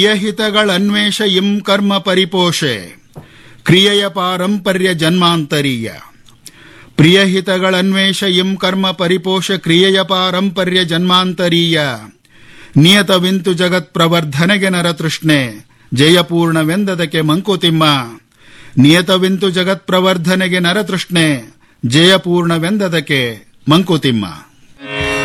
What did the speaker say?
ಪ್ರಿಯಹಿತಗಳನ್ವೇಷ ಇಂ ಕರ್ಮ ಪರಿಪೋಷೆ ಕ್ರಿಯೆಯ ಪಾರಂಪರ್ಯ ಜನ್ಮಾಂತರೀಯ. ಪ್ರಿಯಹಿತಗಳನ್ವೇಷ ಇಂ ಕರ್ಮ ಪರಿಪೋಷ ಕ್ರಿಯೆಯ ಪಾರಂಪರ್ಯ ಜನ್ಮಾಂತರೀಯ. ನಿಯತವಿಂತು ಜಗತ್ ಪ್ರವರ್ಧನೆಗೆ ನರತೃಷ್ಣೆ ಜಯಪೂರ್ಣವೆಂದದಕ್ಕೆ ಮಂಕುತಿಮ್ಮ. ನಿಯತವಿಂತು ಜಗತ್ ಪ್ರವರ್ಧನೆಗೆ ನರತೃಷ್ಣೆ ಜಯಪೂರ್ಣವೆಂದದಕ್ಕೆ ಮಂಕುತಿಮ್ಮ.